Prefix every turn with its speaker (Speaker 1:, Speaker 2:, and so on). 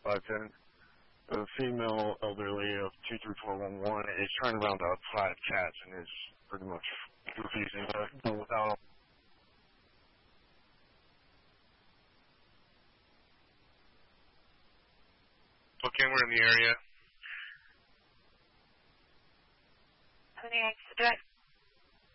Speaker 1: 510. A female elderly of 23411 is trying to round up 5 cats and is pretty much refusing to go without them. Okay, we're in the area.
Speaker 2: 28 direct.